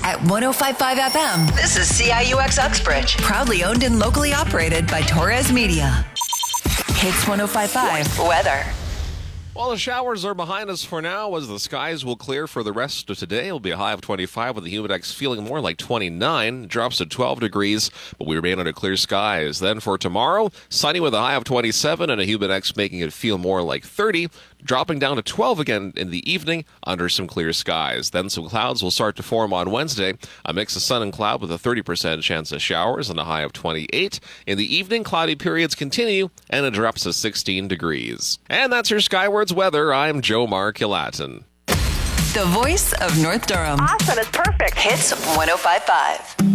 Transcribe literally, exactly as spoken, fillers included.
at one oh five point five F M. This is C I U X Uxbridge. Proudly owned and locally operated by Torres Media. Hits one oh five point five. Weather. Well, the showers are behind us for now, as the skies will clear for the rest of today. It'll be a high of twenty-five with the humidex feeling more like twenty-nine. It drops to twelve degrees, but we remain under clear skies. Then for tomorrow, sunny with a high of twenty-seven and a humidex making it feel more like thirty, dropping down to twelve again in the evening under some clear skies. Then some clouds will start to form on Wednesday. A mix of sun and cloud with a thirty percent chance of showers and a high of twenty-eight. In the evening, cloudy periods continue and it drops to sixteen degrees. And that's your Skywards weather. I'm Joe Mark-Ilaton. The voice of North Durham. Awesome. It's perfect. Hits one oh five point five.